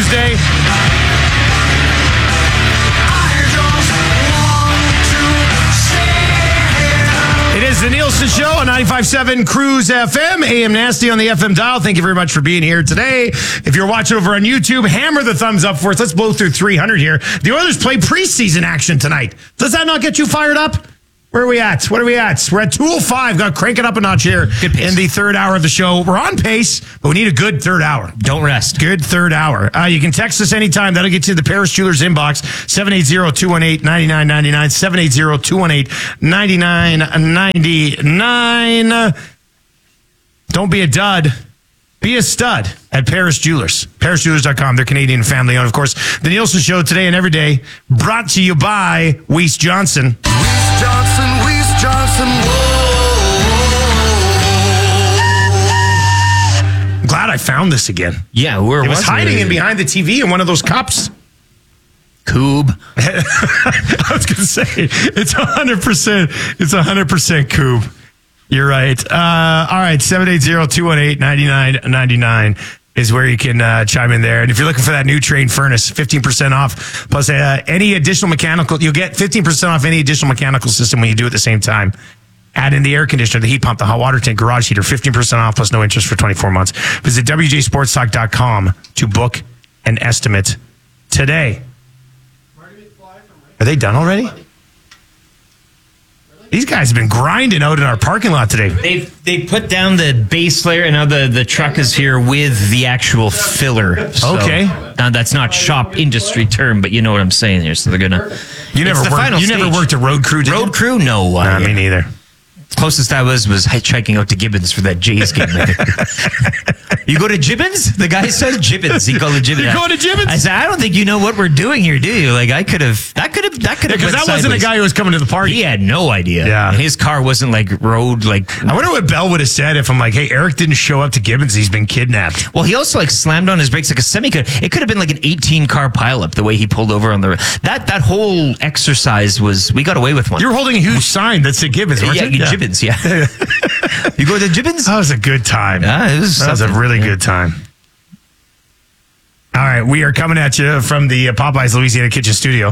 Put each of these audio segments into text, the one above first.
Tuesday. It is the Nielsen Show on 95.7 Cruise FM, AM Nasty on the FM dial. Thank you very much for being here today. If you're watching over on YouTube, hammer the thumbs up for us. Let's blow through 300 here. The Oilers play preseason action tonight. Does that not get you fired up? Where are we at? What are we at? We're at 2:05. Got to crank it up a notch here in the third hour of the show. We're on pace, but we need a good third hour. Don't rest. Good third hour. You can text us anytime. That'll get you to the Paris Jewelers inbox, 780-218-9999, 780-218-9999. Don't be a dud. Be a stud at Paris Jewelers. ParisJewelers.com. They're Canadian family owned. Of course, the Nielsen Show today and every day brought to you by Weiss Johnson. Weiss Johnson, whoa. I'm glad I found this again. Yeah, where it was hiding in behind the TV in one of those cups. Coob. I was going to say, it's 100%. It's 100% Coob. You're right. All right, 780-218-9999 is where you can chime in there. And if you're looking for that new Trane furnace, 15% off, plus any additional mechanical, you'll get 15% off any additional mechanical system when you do it at the same time. Add in the air conditioner, the heat pump, the hot water tank, garage heater, 15% off plus no interest for 24 months. Visit WJSportsTalk.com to book an estimate today. Are they done already? These guys have been grinding out in our parking lot today. They put down the base layer, and now the truck is here with the actual filler. So, okay. Now that's not shop industry term, but you know what I'm saying here. So they're gonna. You never worked a road crew, did you? Road crew? No. Nah, me neither. Closest I was hitchhiking out to Gibbons for that Jays game. You go to Gibbons? The guy said Gibbons. He called it Gibbons. You going to Gibbons? I said, I don't think you know what we're doing here, do you? Like, that could have. Because that wasn't a guy who was coming to the party. He had no idea. Yeah. And his car wasn't like road, like. I wonder what Bell would have said if I'm like, hey, Eric didn't show up to Gibbons. He's been kidnapped. Well, he also like slammed on his brakes like a semi. It could have been like an 18-car pileup the way he pulled over on the. That whole exercise was. We got away with one. You were holding a huge sign that said Gibbons, weren't you? Yeah, Gibbons, yeah. You go to Gibbons? That was a good time. Yeah, that was a really good time. All right, we are coming at you from the Popeyes Louisiana Kitchen Studio.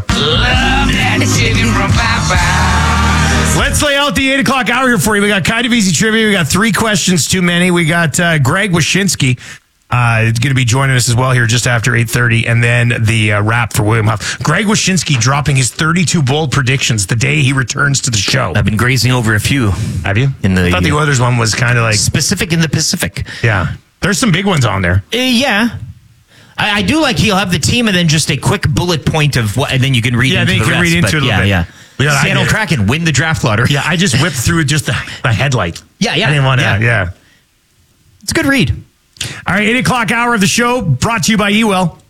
Let's lay out the 8 o'clock hour here for you. We got kind of easy trivia. We got 3 questions too many. We got Greg Wyshynski going to be joining us as well here just after 8:30, and then the wrap for William Huff. Greg Wyshynski dropping his 32 bold predictions the day he returns to the show. I've been grazing over a few. Have you? I thought the Oilers one was kind of like specific in the Pacific. Yeah, there's some big ones on there. Yeah. I do like he'll have the team and then just a quick bullet point of what, and then you can read into the rest. Read into it a little bit. Yeah. Seattle Kraken win the draft lottery. Yeah, I just whipped through just the headlight. Yeah. I didn't want to. Yeah. It's a good read. All right, 8 o'clock hour of the show brought to you by Ewell.